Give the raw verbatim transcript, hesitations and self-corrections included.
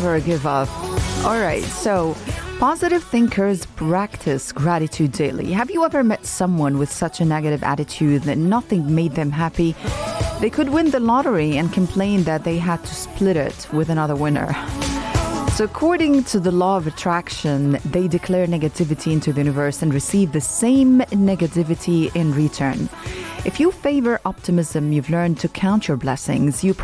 never give up. All right, so positive thinkers practice gratitude daily. Have you ever met someone with such a negative attitude that nothing made them happy? They could win the lottery and complain that they had to split it with another winner. So according to the law of attraction, they declare negativity into the universe and receive the same negativity in return. If you favor optimism, you've learned to count your blessings. You